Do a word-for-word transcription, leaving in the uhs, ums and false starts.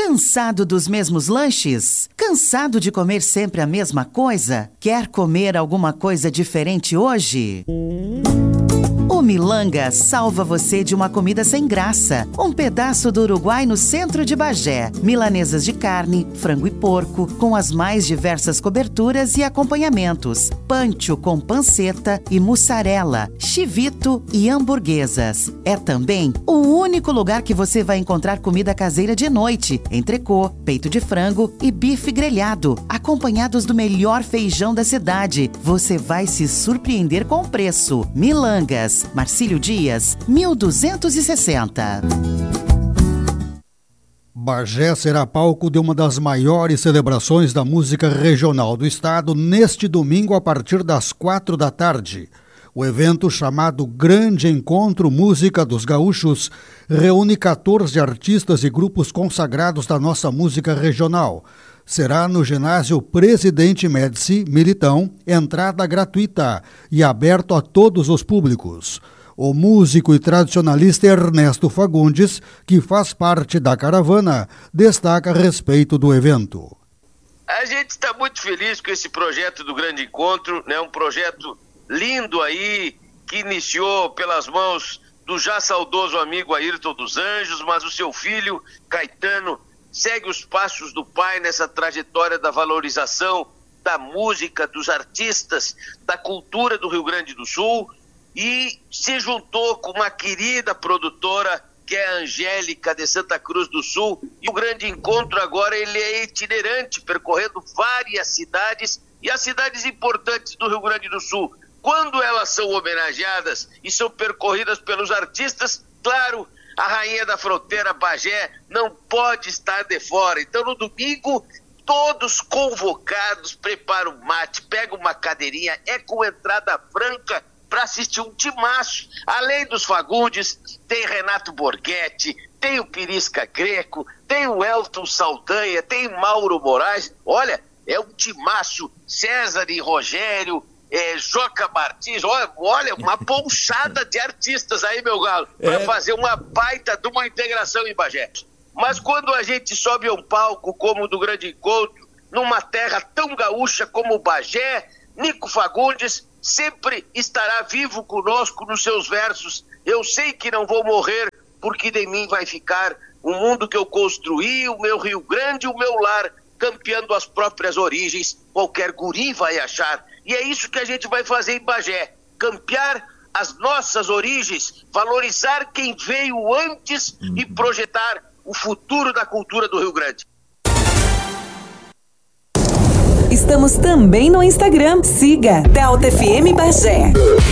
Cansado dos mesmos lanches? Cansado de comer sempre a mesma coisa? Quer comer alguma coisa diferente hoje? O Milanga salva você de uma comida sem graça. Um pedaço do Uruguai no centro de Bagé. Milanesas de carne, frango e porco, com as mais diversas coberturas e acompanhamentos. Pancho com panceta e mussarela, chivito e hamburguesas. É também o único lugar que você vai encontrar comida caseira de noite. Entrecô, peito de frango e bife grelhado, acompanhados do melhor feijão da cidade. Você vai se surpreender com o preço. Milangas, Marcílio Dias, mil duzentos e sessenta. Bagé será palco de uma das maiores celebrações da música regional do estado neste domingo a partir das quatro da tarde. O evento, chamado Grande Encontro Música dos Gaúchos, reúne quatorze artistas e grupos consagrados da nossa música regional. Será no ginásio Presidente Médici, Militão, entrada gratuita e aberto a todos os públicos. O músico e tradicionalista Ernesto Fagundes, que faz parte da caravana, destaca a respeito do evento. A gente está muito feliz com esse projeto do Grande Encontro, né? Um projeto lindo aí, que iniciou pelas mãos do já saudoso amigo Ayrton dos Anjos, mas o seu filho, Caetano, segue os passos do pai nessa trajetória da valorização da música, dos artistas, da cultura do Rio Grande do Sul, e se juntou com uma querida produtora que é a Angélica de Santa Cruz do Sul, e o Grande Encontro agora ele é itinerante, percorrendo várias cidades e as cidades importantes do Rio Grande do Sul. Quando elas são homenageadas e são percorridas pelos artistas, claro, a rainha da fronteira, Bagé, não pode estar de fora. Então, no domingo, todos convocados, prepara o mate, pega uma cadeirinha, é com entrada franca para assistir um timaço. Além dos Fagundes, tem Renato Borghetti, tem o Pirisca Greco, tem o Elton Saldanha, tem Mauro Moraes. Olha, é um timaço. César e Rogério, É, Joca Martins, olha, olha, uma ponchada de artistas aí, meu galo, para é. fazer uma baita de uma integração em Bagé. Mas quando a gente sobe a um palco como o do Grande Encontro, numa terra tão gaúcha como Bagé, Nico Fagundes sempre estará vivo conosco nos seus versos. Eu sei que não vou morrer, porque de mim vai ficar o mundo que eu construí, o meu Rio Grande, o meu lar, campeando as próprias origens, qualquer guri vai achar. E é isso que a gente vai fazer em Bagé, campear as nossas origens, valorizar quem veio antes uhum. e projetar o futuro da cultura do Rio Grande. Estamos também no Instagram. Siga Delta F M Bagé.